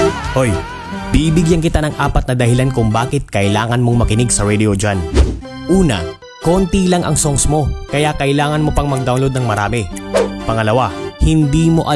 Hoy, bibigyan kita ng 4 na dahilan kung bakit kailangan mong makinig sa Radio Jan. Una, konti lang ang songs mo, kaya kailangan mo pang mag-download ng marami. Pangalawa, hindi mo